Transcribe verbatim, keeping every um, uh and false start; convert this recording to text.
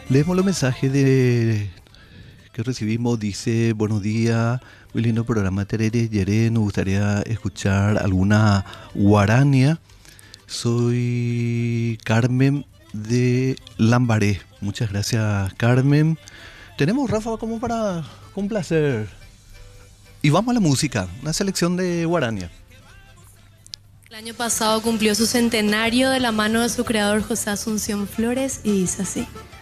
Leemos los mensajes de, que recibimos. Dice, buenos días, muy lindo programa Terere Yeré, nos gustaría escuchar alguna guarania. Soy Carmen de Lambaré. Muchas gracias, Carmen. Tenemos, Rafa, como para complacer. Y vamos a la música, una selección de guarania. El año pasado cumplió su centenario de la mano de su creador José Asunción Flores y dice así.